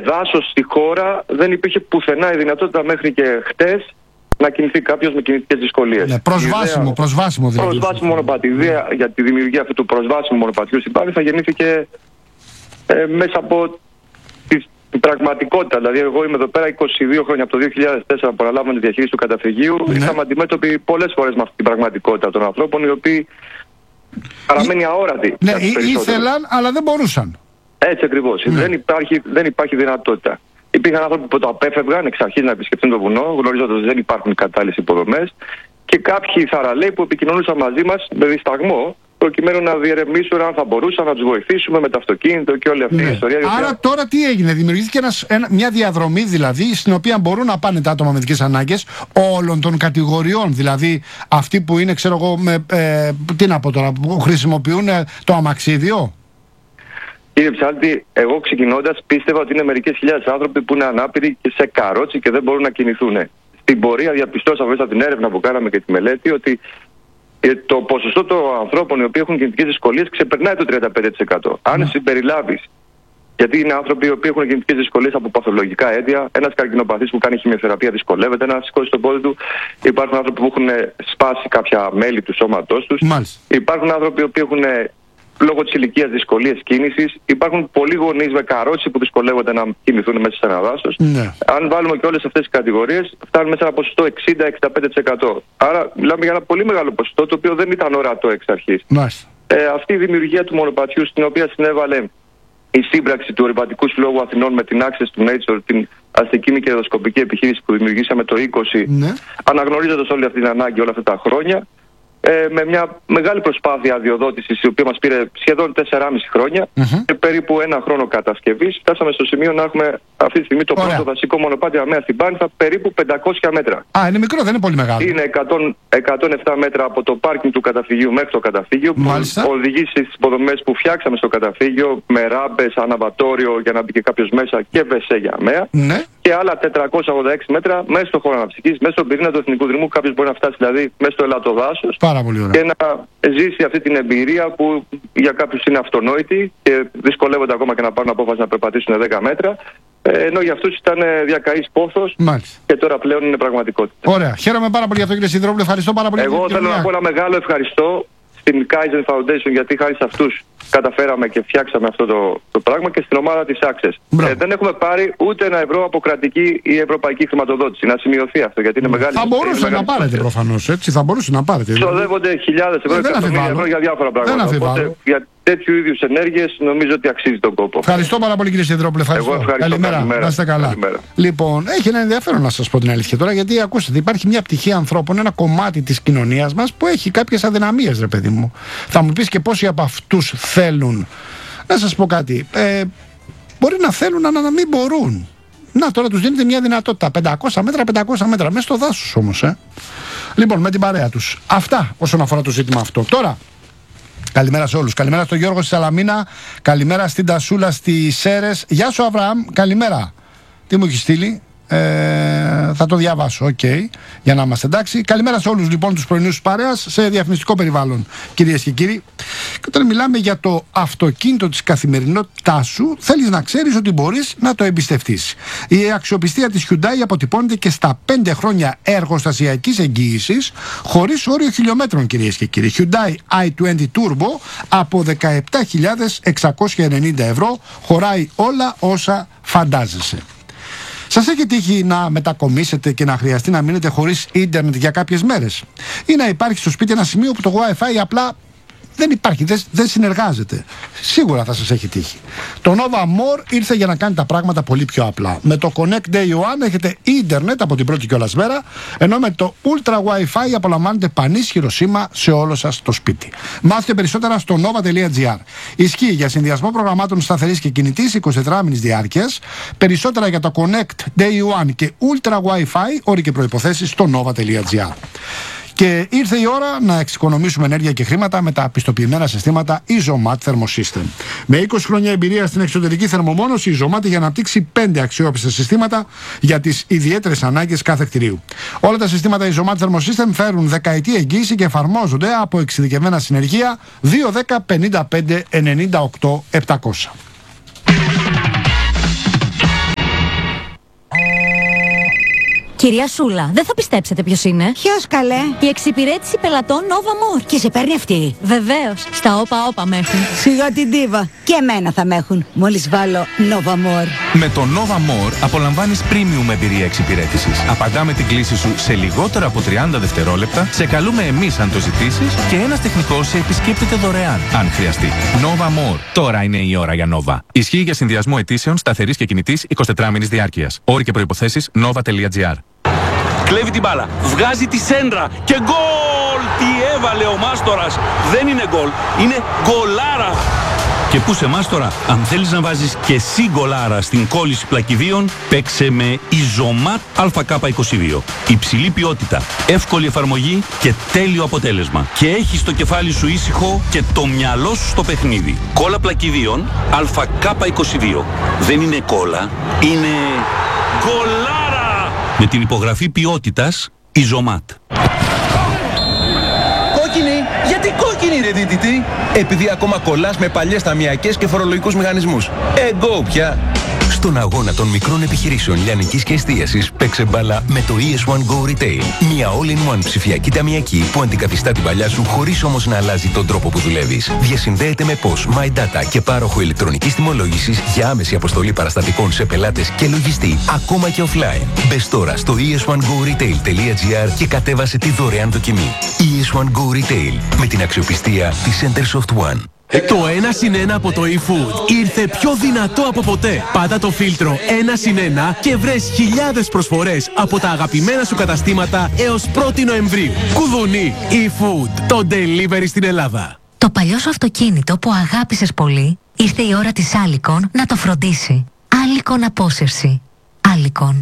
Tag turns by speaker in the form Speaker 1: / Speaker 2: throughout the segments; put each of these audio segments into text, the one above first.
Speaker 1: δάσος στη χώρα δεν υπήρχε πουθενά η δυνατότητα μέχρι και χτες να κινηθεί κάποιος με κινητικές δυσκολίες.
Speaker 2: Ναι, προσβάσιμο δηλαδή.
Speaker 1: Προσβάσιμο μονοπάτι. Η ιδέα για τη δημιουργία αυτού του προσβάσιμου μονοπατιού στην Πάνηθα γεννήθηκε μέσα από την πραγματικότητα. Δηλαδή, εγώ είμαι εδώ πέρα 22 χρόνια από το 2004 που παραλάβαμε τη διαχείριση του καταφυγίου.
Speaker 2: Ναι.
Speaker 1: Είχαμε αντιμέτωποι πολλές φορές με αυτή την πραγματικότητα των ανθρώπων, οι οποίοι παραμένει αόρατοι.
Speaker 2: Ναι, ήθελαν, αλλά δεν μπορούσαν.
Speaker 1: Έτσι ακριβώς.
Speaker 2: Ναι.
Speaker 1: Δεν υπάρχει δυνατότητα. Υπήρχαν άνθρωποι που το απέφευγαν εξ αρχής να επισκεφτούν το βουνό, γνωρίζοντας ότι δεν υπάρχουν κατάλληλες υποδομές, και κάποιοι θαραλέοι που επικοινωνούσαν μαζί μας με δισταγμό, προκειμένου να διερευνήσουν αν θα μπορούσαν να τους βοηθήσουμε με το αυτοκίνητο και όλη αυτή η ιστορία.
Speaker 2: Άρα τώρα τι έγινε? Δημιουργήθηκε μια διαδρομή δηλαδή στην οποία μπορούν να πάνε τα άτομα με ειδικές ανάγκες όλων των κατηγοριών. Δηλαδή αυτοί που είναι, ξέρω εγώ, τι να πω τώρα, που χρησιμοποιούν το αμαξίδιο.
Speaker 1: Κύριε Ψάλτη, εγώ ξεκινώντας πίστευα ότι είναι μερικές χιλιάδες άνθρωποι που είναι ανάπηροι και σε καρότσι και δεν μπορούν να κινηθούν. Στην πορεία διαπιστώσαμε μέσα από την έρευνα που κάναμε και τη μελέτη ότι το ποσοστό των ανθρώπων οι οποίοι έχουν κινητικές δυσκολίες ξεπερνάει το 35%. Αν συμπεριλάβεις, γιατί είναι άνθρωποι οι οποίοι έχουν κινητικές δυσκολίες από παθολογικά αίτια, ένας καρκινοπαθής που κάνει χημειοθεραπεία δυσκολεύεται να σηκώσει το πόδι του, υπάρχουν άνθρωποι που έχουν σπάσει κάποια μέλη του σώματός τους, υπάρχουν άνθρωποι οι οποίοι έχουν λόγω της ηλικίας δυσκολίες κίνησης, υπάρχουν πολλοί γονείς με καρότσι που δυσκολεύονται να κινηθούν μέσα σε ένα δάσος. Ναι. Αν βάλουμε και όλες αυτές τις κατηγορίες, φτάνουμε σε ένα ποσοστό 60-65%. Άρα μιλάμε για ένα πολύ μεγάλο ποσοστό, το οποίο δεν ήταν ορατό εξ αρχής. Αυτή η δημιουργία του μονοπατιού, στην οποία συνέβαλε η σύμπραξη του Ορειβατικού Συλλόγου Αθηνών με την Access to Nature, την αστική μη κερδοσκοπική επιχείρηση που δημιουργήσαμε το 20, αναγνωρίζοντας όλη αυτή την ανάγκη όλα αυτά τα χρόνια, με μια μεγάλη προσπάθεια αδειοδότησης, η οποία μας πήρε σχεδόν 4,5 χρόνια και περίπου ένα χρόνο κατασκευής, φτάσαμε στο σημείο να έχουμε αυτή τη στιγμή το πρώτο δασικό μονοπάτι αμαία στην Πάνηθα, περίπου 500 μέτρα.
Speaker 2: Είναι μικρό, δεν είναι πολύ μεγάλο.
Speaker 1: Είναι 107 μέτρα από το πάρκινγκ του καταφυγίου μέχρι το καταφύγιο, που οδηγεί στις υποδομές που φτιάξαμε στο καταφύγιο, με ράμπες, αναβατόριο για να μπει και κάποιος μέσα και βεσέ για αμαία. Και άλλα 486 μέτρα μέσα στο χώρο αναψυχής, μέσα στον πυρήνα του Εθνικού Δρυμού. Κάποιος μπορεί να φτάσει δηλαδή μέσα στο ελαττοδάσος και να ζήσει αυτή την εμπειρία που για κάποιους είναι αυτονόητη και δυσκολεύονται ακόμα και να πάρουν απόφαση να περπατήσουν 10 μέτρα. Ενώ για αυτούς ήταν διακαής πόθος και τώρα πλέον είναι πραγματικότητα.
Speaker 2: Ωραία. Χαίρομαι πάρα πολύ για αυτό, κύριε Σιδηρόπουλε. Ευχαριστώ πάρα πολύ.
Speaker 1: Εγώ θέλω να πω ένα μεγάλο ευχαριστώ στην Kaizen Foundation, γιατί χάρη σε αυτούς καταφέραμε και φτιάξαμε αυτό το πράγμα, και στην ομάδα της Access. Δεν έχουμε πάρει ούτε ένα ευρώ από κρατική ή ευρωπαϊκή χρηματοδότηση. Να σημειωθεί αυτό, γιατί είναι μεγάλη.
Speaker 2: Θα μπορούσε να πάρετε προφανώς, έτσι. Θα μπορούσε να πάρετε.
Speaker 1: Ξοδεύονται χιλιάδες ευρώ, εκατομμύρια ευρώ για διάφορα πράγματα. Οπότε για τέτοιου είδους ενέργειες νομίζω ότι αξίζει τον κόπο.
Speaker 2: Ευχαριστώ πάρα πολύ, κύριε Σιδηρόπουλε. Καλημέρα. Να είστε καλά.
Speaker 1: Καλημέρα.
Speaker 2: Λοιπόν, έχει ένα ενδιαφέρον να σας πω την αλήθεια τώρα, γιατί ακούστε, υπάρχει μια πτυχή ανθρώπων, ένα κομμάτι της κοινωνίας μας που έχει κάποιες αδυναμίες, ρε παιδί μου. Θα μου πεις και πόσοι από αυτούς θέλουν. Να σας πω κάτι. Μπορεί να θέλουν, αλλά να μην μπορούν. Να, τώρα τους δίνετε μια δυνατότητα. 500 μέτρα, μέσα στο δάσος όμως. Λοιπόν, με την παρέα τους. Αυτά όσον αφορά το ζήτημα αυτό. Τώρα, καλημέρα σε όλους. Καλημέρα στον Γιώργο στη Σαλαμίνα. Καλημέρα στην Τασούλα στις Σέρες. Γεια σου, Αβραάμ. Καλημέρα. Τι μου έχει στείλει? Θα το διαβάσω, για να είμαστε εντάξει. Καλημέρα σε όλους λοιπόν τους πρωινούς παρέας σε διαφημιστικό περιβάλλον, κυρίες και κύριοι. Και όταν μιλάμε για το αυτοκίνητο της καθημερινότητάς σου, θέλεις να ξέρεις ότι μπορείς να το εμπιστευτείς. Η αξιοπιστία της Hyundai αποτυπώνεται και στα 5 χρόνια εργοστασιακής εγγύησης χωρίς όριο χιλιόμετρων, κυρίες και κύριοι. Hyundai i20 Turbo από 17.690 ευρώ χωράει όλα όσα φαντάζεσαι. Σας έχει τύχει να μετακομίσετε και να χρειαστεί να μείνετε χωρίς ίντερνετ για κάποιες μέρες, ή να υπάρχει στο σπίτι ένα σημείο που το Wi-Fi απλά δεν υπάρχει, δεν συνεργάζεται? Σίγουρα θα σας έχει τύχει. Το Nova More ήρθε για να κάνει τα πράγματα πολύ πιο απλά. Με το Connect Day One έχετε ίντερνετ από την πρώτη κιόλας μέρα, ενώ με το Ultra Wi-Fi απολαμβάνετε πανίσχυρο σήμα σε όλο σας το σπίτι. Μάθετε περισσότερα στο nova.gr. Ισχύει για συνδυασμό προγραμμάτων σταθερής και κινητής 24μηνης διάρκειας. Περισσότερα για το Connect Day One και Ultra Wi-Fi, όροι και προϋποθέσεις στο nova.gr. Και ήρθε η ώρα να εξοικονομήσουμε ενέργεια και χρήματα με τα πιστοποιημένα συστήματα Isomat Thermosystem. Με 20 χρόνια εμπειρία στην εξωτερική θερμομόνωση, η Isomat έχει αναπτύξει 5 αξιόπιστα συστήματα για τις ιδιαίτερες ανάγκες κάθε κτηρίου. Όλα τα συστήματα Isomat Thermosystem φέρουν δεκαετή εγγύηση και εφαρμόζονται από εξειδικευμένα συνεργεία 210 55 98 700.
Speaker 3: Κυρία Σούλα, δεν θα πιστέψετε ποιος είναι.
Speaker 4: Ποιος καλέ?
Speaker 3: Η εξυπηρέτηση πελατών Nova More.
Speaker 4: Και σε παίρνει αυτή?
Speaker 3: Βεβαίως, στα όπα με έχουν.
Speaker 4: Σιγά την ντίβα. Και εμένα θα με έχουν, μόλις βάλω Nova More.
Speaker 5: Με το Nova More απολαμβάνεις premium εμπειρία εξυπηρέτησης. Απαντάμε την κλήση σου σε λιγότερα από 30 δευτερόλεπτα, σε καλούμε εμείς αν το ζητήσεις και ένας τεχνικός σε επισκέπτεται δωρεάν, αν χρειαστεί. Nova More. Τώρα είναι η ώρα για Nova. Ισχύει για συνδυασμό αιτήσεων σταθερής και κινητής 24 μήνης διάρκειας. Όροι και προϋποθέσεις nova.gr.
Speaker 6: Κλέβει την μπάλα, βγάζει τη σέντρα και γκολ! Τι έβαλε ο Μάστορας! Δεν είναι γκολ, είναι γκολάρα! Και πού σε Μάστορα, αν θέλεις να βάζεις και εσύ γκολάρα στην κόλληση πλακιδίων, παίξε με Ιζωμάτ ΑΚ22. Υψηλή ποιότητα, εύκολη εφαρμογή και τέλειο αποτέλεσμα. Και έχεις το κεφάλι σου ήσυχο και το μυαλό σου στο παιχνίδι. Κόλλα πλακιδίων ΑΚ22. Δεν είναι κόλλα, είναι γκολάρα! Με την υπογραφή ποιότητας Ιζωμάτ.
Speaker 7: Κόκκινη! Γιατί κόκκινη ρε δίτητη? Επειδή ακόμα κολλάς με παλιές ταμιακές και φορολογικούς μηχανισμούς. Εγκό πια! Στον αγώνα των μικρών επιχειρήσεων λιανικής και εστίασης παίξε μπάλα με το ES1 Go Retail. Μια all-in-one ψηφιακή ταμιακή που αντικαθιστά την παλιά σου χωρίς όμως να αλλάζει τον τρόπο που δουλεύεις. Διασυνδέεται με POS, My Data και πάροχο ηλεκτρονικής τιμολόγησης για άμεση αποστολή παραστατικών σε πελάτες και λογιστή, ακόμα και offline. Μπες τώρα στο es1goretail.gr και κατέβασε τη δωρεάν δοκιμή. ES1 Go Retail με την αξιοπιστία της Centersoft One.
Speaker 8: Το 1+1 από το eFood ήρθε πιο δυνατό από ποτέ. Πάτα το φίλτρο 1+1 και βρες χιλιάδες προσφορές από τα αγαπημένα σου καταστήματα έως 1η Νοεμβρίου. Κουδουνί eFood, το delivery στην Ελλάδα.
Speaker 9: Το παλιό σου αυτοκίνητο που αγάπησες πολύ, ήρθε η ώρα της Alicon να το φροντίσει. Alicon απόσυρση. Alicon.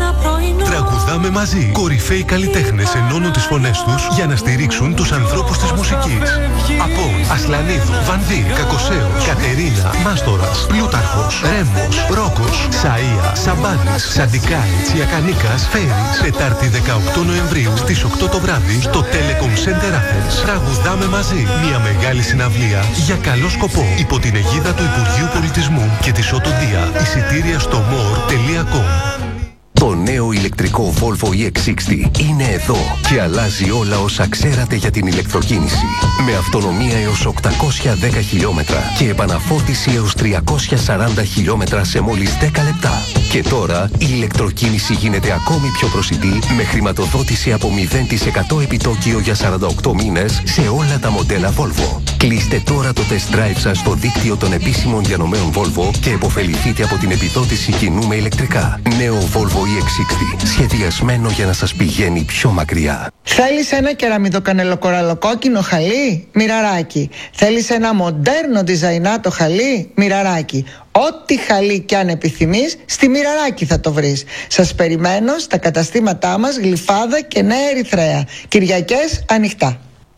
Speaker 10: Τραγουδάμε μαζί. Κορυφαίοι καλλιτέχνες ενώνουν τις φωνές τους για να στηρίξουν τους ανθρώπους της μουσικής. Απόν, Ασλανίδου, Βανδύ, Κακοσέος, Κατερίνα, Μάστορας, Πλούταρχος, Ρέμος, Ρόκος, Σαΐα, Σαμπάνης, Σαντικάιτς, Ιακανίκας, Φέρης. Τετάρτη 18 Νοεμβρίου στις 8 το βράδυ στο Telecom Center Athens. Τραγουδάμε μαζί. Μια μεγάλη συναυλία για καλό σκοπό υπό την αιγίδα του Υπουργείου Πολιτισμού και της Οτοντία. Εισιτήρια στο more.com.
Speaker 11: Το νέο ηλεκτρικό Volvo EX60 είναι εδώ και αλλάζει όλα όσα ξέρατε για την ηλεκτροκίνηση. Με αυτονομία έως 810 χιλιόμετρα και επαναφόρτιση έως 340 χιλιόμετρα σε μόλις 10 λεπτά. Και τώρα η ηλεκτροκίνηση γίνεται ακόμη πιο προσιτή με χρηματοδότηση από 0% επιτόκιο για 48 μήνες σε όλα τα μοντέλα Volvo. Κλείστε τώρα το test drive σας στο δίκτυο των επίσημων διανομέων Volvo και επωφεληθείτε από την επιδότηση κοινού με ηλεκτρικά. Νέο Volvo EX60, σχεδιασμένο για να σας πηγαίνει πιο μακριά.
Speaker 12: Θέλεις ένα κεραμιδοκανελοκοραλοκόκκινο χαλί? Μοιραράκι. Θέλεις ένα μοντέρνο διζαϊνάτο χαλί? Μοιραράκι. Ό,τι χαλί κι αν επιθυμείς, στη Μοιραράκι θα το βρεις. Σας περιμένω στα καταστήματά μας Γλυφάδα και Νέα Ερυθρέα. Κυριακές ανοιχτά.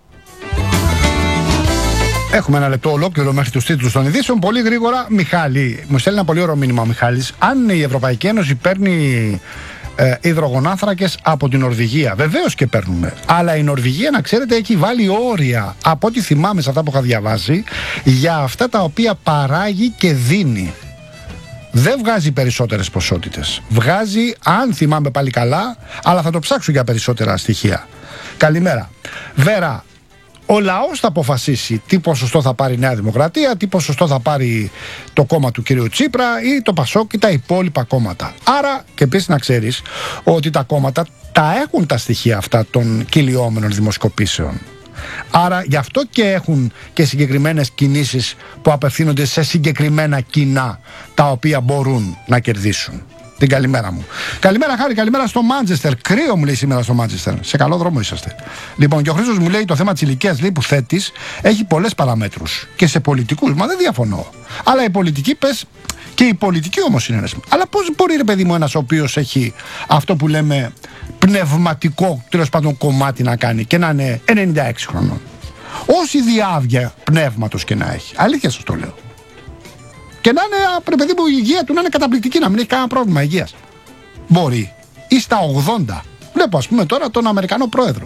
Speaker 2: Έχουμε ένα λεπτό ολόκληρο μέχρι τους τίτλους των ειδήσεων. Πολύ γρήγορα, Μιχάλη, μου στέλνει ένα πολύ ωραίο μήνυμα ο Μιχάλης. Αν η Ευρωπαϊκή Ένωση παίρνει υδρογονάνθρακες από την Νορβηγία, βεβαίως και παίρνουμε. Αλλά η Νορβηγία, να ξέρετε, έχει βάλει όρια, από ό,τι θυμάμαι σε αυτά που είχα διαβάσει, για αυτά τα οποία παράγει και δίνει. Δεν βγάζει περισσότερες ποσότητες. Βγάζει, αν θυμάμαι πάλι καλά, αλλά θα το ψάξω για περισσότερα στοιχεία. Καλημέρα. Βέρα. Ο λαός θα αποφασίσει τι ποσοστό θα πάρει η Νέα Δημοκρατία, τι ποσοστό θα πάρει το κόμμα του κυρίου Τσίπρα ή το Πασόκ ή τα υπόλοιπα κόμματα. Άρα, και επίσης να ξέρεις ότι τα κόμματα τα έχουν τα στοιχεία αυτά των κυλιόμενων δημοσκοπήσεων. Άρα γι' αυτό και έχουν και συγκεκριμένες κινήσεις που απευθύνονται σε συγκεκριμένα κοινά τα οποία μπορούν να κερδίσουν. Την καλημέρα μου. Καλημέρα, Χάρη, καλημέρα στο Μάντσεστερ. Κρύο μου λέει σήμερα στο Μάντσεστερ. Σε καλό δρόμο είσαστε. Λοιπόν, και ο Χρήστος μου λέει το θέμα της ηλικίας που θέτεις έχει πολλές παραμέτρους. Και σε πολιτικούς, μα δεν διαφωνώ. Αλλά η πολιτική, πες, και η πολιτική όμως είναι ένας. Αλλά πώς μπορεί, ρε παιδί μου, ένας ο οποίος έχει αυτό που λέμε πνευματικό, τέλος πάντων, κομμάτι να κάνει και να είναι 96 χρονών. Όση διάβγεια πνεύματος και να έχει. Αλήθεια σας το λέω. Και να είναι, ρε παιδί μου, η υγεία του να είναι καταπληκτική, να μην έχει κανένα πρόβλημα υγείας. Μπορεί. Ή στα 80. Βλέπω, ας πούμε, τώρα τον Αμερικανό πρόεδρο.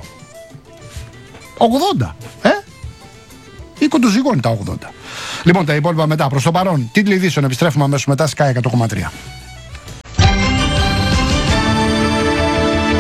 Speaker 2: 80. Ή κοντοζυγώνει τα 80. Λοιπόν, τα υπόλοιπα μετά. Προς το παρόν, τίτλοι ειδήσεων. Επιστρέφουμε αμέσως μετά, Sky 100,3.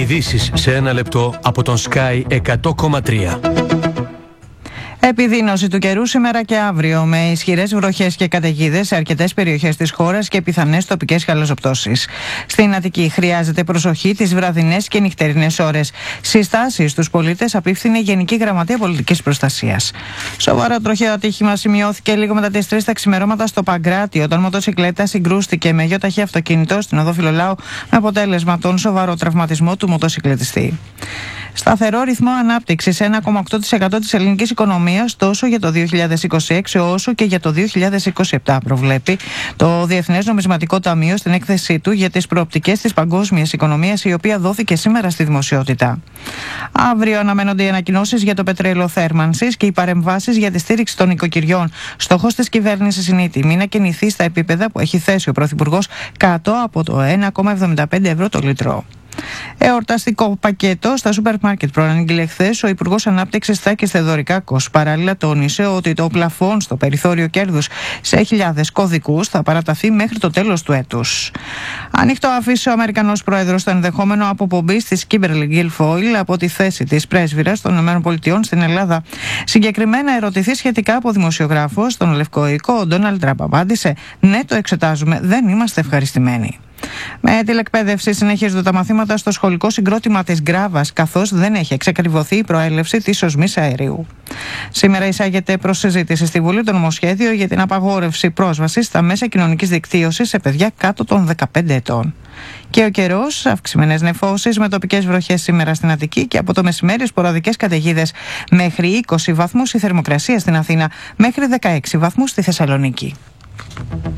Speaker 13: Ειδήσεις σε 1 λεπτό από τον Sky 100,3.
Speaker 14: Επιδείνωση του καιρού σήμερα και αύριο, με ισχυρές βροχές και καταιγίδες σε αρκετές περιοχές της χώρας και πιθανές τοπικές χαλαζοπτώσεις. Στην Αττική χρειάζεται προσοχή τις βραδινές και νυχτερινές ώρες. Συστάσεις στους πολίτες απίφθινε η Γενική Γραμματεία Πολιτικής Προστασίας. Σοβαρό τροχαίο ατύχημα σημειώθηκε λίγο μετά τις 3 τα ξημερώματα στο Παγκράτη, όταν μοτοσικλέτα συγκρούστηκε με γιοταχή αυτοκίνητο στην οδό Φιλολάου, με αποτέλεσμα τον σοβαρό τραυματισμό του μοτοσικλετιστή. Σταθερό ρυθμό ανάπτυξης 1,8% της ελληνικής οικονομίας τόσο για το 2026 όσο και για το 2027 προβλέπει το Διεθνές Νομισματικό Ταμείο στην έκθεσή του για τις προοπτικές της παγκόσμιας οικονομίας, η οποία δόθηκε σήμερα στη δημοσιότητα. Αύριο αναμένονται οι ανακοινώσεις για το πετρέλαιο θέρμανσης και οι παρεμβάσεις για τη στήριξη των οικοκυριών. Στόχος της κυβέρνησης είναι η τιμή να κινηθεί στα επίπεδα που έχει θέσει ο Πρωθυπουργός, κάτω από το 1,75 ευρώ το λίτρο. Εορταστικό πακέτο στα σούπερ μάρκετ προανήγγειλε χθες ο Υπουργός Ανάπτυξης Στάκης Θεοδωρικάκος. Παράλληλα τόνισε ότι το πλαφόν στο περιθώριο κέρδους σε χιλιάδες κωδικούς θα παραταθεί μέχρι το τέλος του έτους. Ανοιχτό άφησε ο Αμερικανός Πρόεδρος το ενδεχόμενο αποπομπής της Κίμπερλι Γκίλφοιλ από τη θέση της πρέσβυρας των ΗΠΑ στην Ελλάδα. Συγκεκριμένα ερωτηθεί σχετικά από δημοσιογράφο στον Λευκό Οίκο, ο Ντόναλντ Τραμπ απάντησε: «Ναι, το εξετάζουμε, δεν είμαστε ευχαριστημένοι». Με τηλεκπαίδευση συνεχίζονται τα μαθήματα στο σχολικό συγκρότημα της Γκράβας, καθώς δεν έχει εξακριβωθεί η προέλευση της οσμής αερίου. Σήμερα εισάγεται προς συζήτηση στη Βουλή το νομοσχέδιο για την απαγόρευση πρόσβασης στα μέσα κοινωνικής δικτύωσης σε παιδιά κάτω των 15 ετών. Και ο καιρός, αυξημένες νεφώσεις με τοπικές βροχές σήμερα στην Αττική και από το μεσημέρι σποραδικές καταιγίδες. Μέχρι 20 βαθμούς η θερμοκρασία στην Αθήνα, μέχρι 16 βαθμούς στη Θεσσαλονίκη.